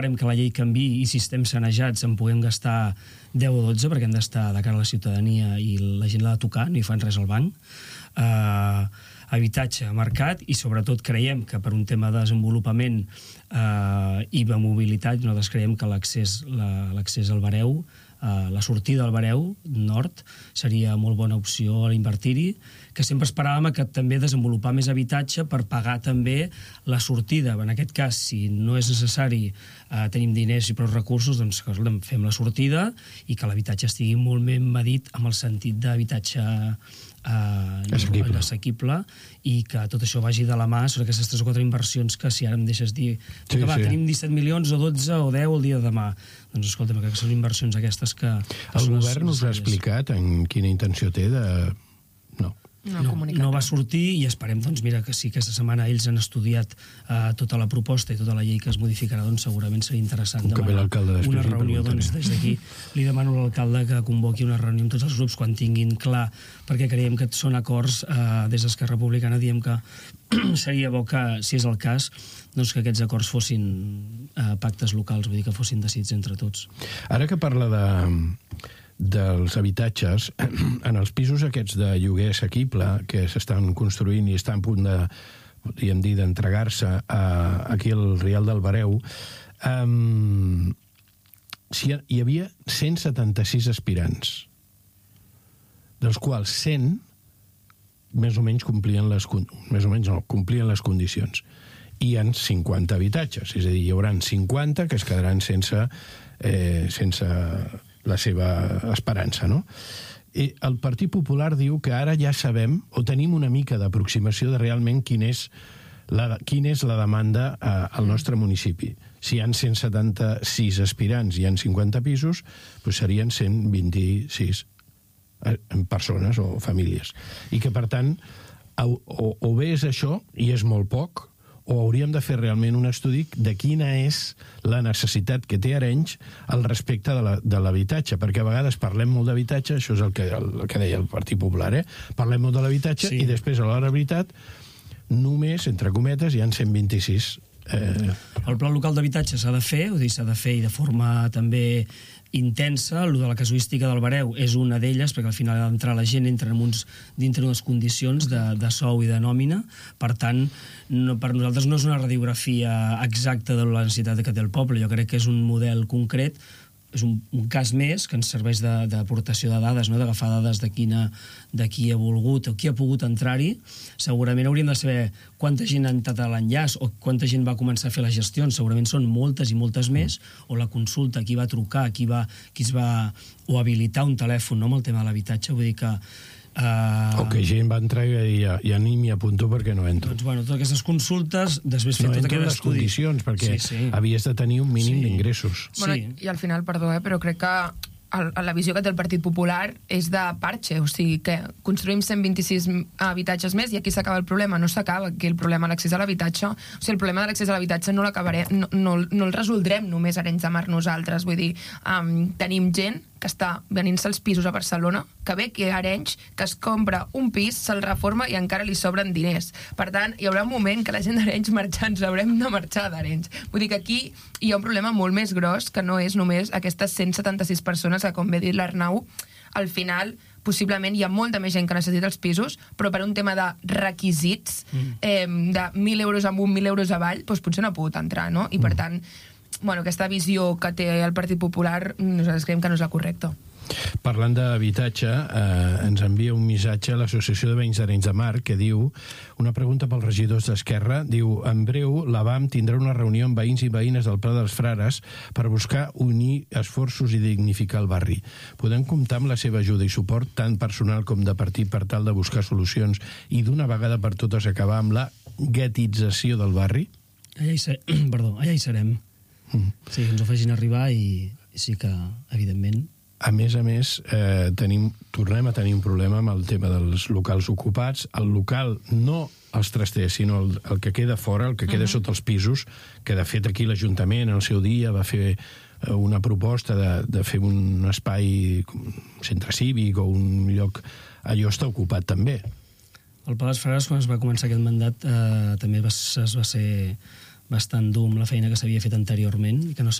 esperem que la llei canviï i si estem sanejats en puguem gastar 10 o 12 perquè hem d'estar de cara a la ciutadania i la gent l'ha de tocar, no hi fan res al banc. Habitatge, mercat, i sobretot creiem que per un tema de desenvolupament i de mobilitat, nosaltres creiem que l'accés al Bareu, la sortida al Bareu nord seria molt bona opció a invertir-hi, que sempre esperàvem que també desenvolupar més habitatge per pagar també la sortida. En aquest cas, si no és necessari, tenim diners i prou recursos, doncs fem la sortida i que l'habitatge estigui molt ben medit amb el sentit d'habitatge assequible i que tot això vagi de la mà sobre aquestes 3 o 4 inversions que si ara em deixes dir tenim 17 milions o 12 o 10 el dia de demà, doncs escolta'm, que són inversions aquestes que... El govern us ha explicat en quina intenció té de... No va sortir i esperem, doncs mira, que si aquesta setmana ells han estudiat tota la proposta i tota la llei que es modificarà, doncs segurament seria interessant demanar una reunió. Doncs des d'aquí li demano a l'alcalde que convoqui una reunió amb tots els grups quan tinguin clar, perquè creiem que són acords des d'Esquerra Republicana, diem que seria bo que, si és el cas, doncs que aquests acords fossin pactes locals, vull dir que fossin decidits entre tots. Ara que parla dels habitatges, en els pisos aquests de lloguer assequible que s'estan construint i estan a punt de, podríem dir, d'entregar-se aquí al Rial del Bareu, hi havia 176 aspirants, dels quals 100 més o menys complien les condicions. I hi ha 50 habitatges, és a dir, hi haurà 50 que es quedaran sense la seva esperança, no? I el Partit Popular diu que ara ja sabem, o tenim una mica d'aproximació de realment quina és la demanda al nostre municipi. Si hi ha 176 aspirants i hi ha 50 pisos, doncs serien 126 persones o famílies. I que, per tant, o bé és això, i és molt poc, o hauríem de fer realment un estudi de quina és la necessitat que té Arenys al respecte de l'habitatge, perquè a vegades parlem molt d'habitatge, això és el que deia el Partit Popular, parlem molt de l'habitatge i després, a l'hora de veritat, només, entre cometes, hi ha 126. El pla local d'habitatge s'ha de fer, s'ha de fer i de forma també intensa. El de la casuística del Bareu és una d'elles, perquè al final ha d'entrar la gent dintre unes condicions de sou i de nòmina. Per tant, per nosaltres no és una radiografia exacta de la necessitat que té el poble. Jo crec que és un model concret, és un cas més que ens serveix d'aportació de dades, d'agafar dades de qui ha volgut o qui ha pogut entrar-hi. Segurament hauríem de saber quanta gent ha entrat a l'enllaç o quanta gent va començar a fer les gestions. Segurament són moltes i moltes més, o la consulta, qui va trucar, qui es va habilitar un telèfon amb el tema de l'habitatge. Vull dir que o que gent va entrar i ja ni m'hi apunto perquè no entro. Doncs, bueno, totes aquestes consultes, després fer tot aquest estudi. No entro en les condicions, perquè havies de tenir un mínim d'ingressos. Bueno, i al final, perdó, però crec que la visió que té el Partit Popular és de parche, o sigui que construïm 126 habitatges més i aquí s'acaba el problema. No s'acaba aquí el problema de l'accés a l'habitatge. O sigui, el problema de l'accés a l'habitatge no el resoldrem només a Arenys de Mar nosaltres. Vull dir, tenim gent que està venint-se als pisos a Barcelona, que ve que a Arenys, que es compra un pis, se'l reforma i encara li sobren diners. Per tant, hi haurà un moment que la gent d'Arenys ens haurem de marxar d'Arenys. Vull dir que aquí hi ha un problema molt més gros, que no és només aquestes 176 persones que, com bé dit l'Arnau, al final possiblement hi ha molta més gent que necessita els pisos, però per un tema de requisits, de 1.000 euros amunt, 1.000 euros avall, doncs potser no ha pogut entrar, no? I per tant, bueno, aquesta visió que té el Partit Popular nosaltres creiem que no és la correcta. Parlant d'habitatge, ens envia un missatge a l'Associació de Veïns d'Arenys de Mar que diu, una pregunta pels regidors d'Esquerra, diu, en breu la BAM tindrà una reunió amb veïns i veïnes del Pla dels Frares per buscar unir esforços i dignificar el barri. Podem comptar amb la seva ajuda i suport tant personal com de partit per tal de buscar solucions i d'una vegada per totes acabar amb la guetització del barri? Allà hi serem. Sí, que ens ho facin arribar i sí que, evidentment... A més, tornem a tenir un problema amb el tema dels locals ocupats. El local, no els trasters, sinó el que queda fora, el que queda sota els pisos, que de fet aquí l'Ajuntament en el seu dia va fer una proposta de fer un espai, un centre cívic o un lloc, allò està ocupat també. El Pla dels Frares, quan es va començar aquest mandat, també bastant dur amb la feina que s'havia fet anteriorment i que no